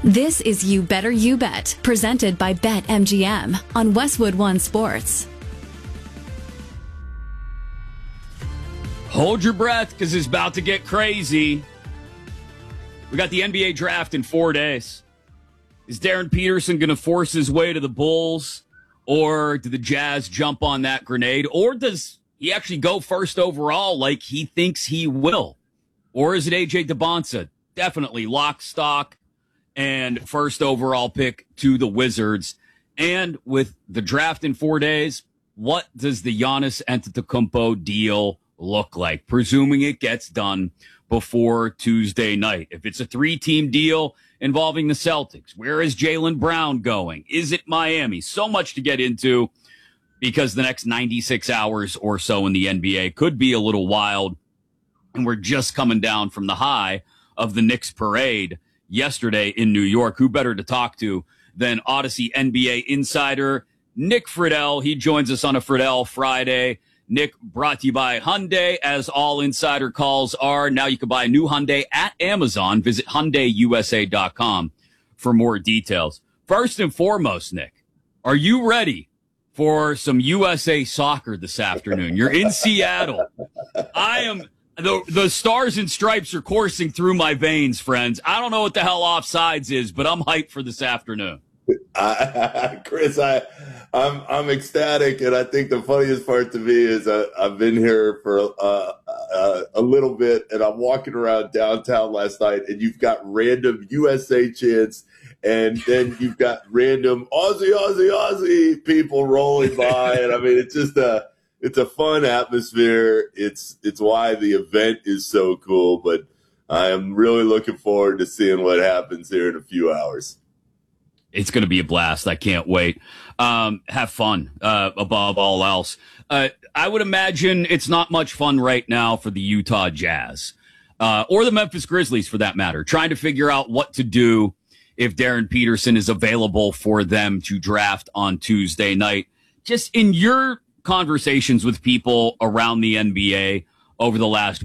This is You Better You Bet, presented by BetMGM on Westwood One Sports. Hold your breath, because it's about to get crazy. We got the NBA draft in 4 days. Is Darren Peterson going to force his way to the Bulls, or do the Jazz jump on that grenade, or does he actually go first overall like he thinks he will? Or is it A.J. Debonsa? Definitely lock, stock, and first overall pick to the Wizards. And with the draft in 4 days, what does the Giannis Antetokounmpo deal look like, presuming it gets done before Tuesday night? If it's a 3-team deal involving the Celtics, where is Jaylen Brown going? Is it Miami? So much to get into, because the next 96 hours or so in the NBA could be a little wild. And we're just coming down from the high of the Knicks parade yesterday in New York. Who better to talk to than Odyssey NBA insider Nick Friedell? He joins us on a Friedell Friday. Nick, brought to you by Hyundai, as all insider calls are. Now you can buy a new Hyundai at Amazon. Visit HyundaiUSA.com for more details. First and foremost, Nick, are you ready for some USA soccer this afternoon? You're in Seattle. I am. The stars and stripes are coursing through my veins, friends. I don't know what the hell offsides is, but I'm hyped for this afternoon. Chris, I'm ecstatic, and I think the funniest part to me is I've been here for a little bit, and I'm walking around downtown last night, and you've got random USA chants, and then you've got random Aussie, Aussie, Aussie people rolling by, and I mean, it's just it's a fun atmosphere. It's why the event is so cool, but I am really looking forward to seeing what happens here in a few hours. It's going to be a blast. I can't wait. Have fun above all else. I would imagine it's not much fun right now for the Utah Jazz or the Memphis Grizzlies, for that matter, trying to figure out what to do if Darren Peterson is available for them to draft on Tuesday night. Just in your conversations with people around the NBA over the last